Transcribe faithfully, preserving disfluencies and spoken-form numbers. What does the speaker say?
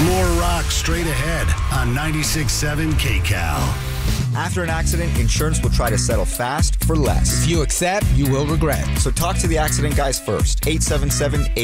More rock straight ahead on ninety-six point seven K C A L. After an accident, insurance will try to settle fast for less. If you accept, you will regret. So talk to the accident guys first. eight seven seven, eight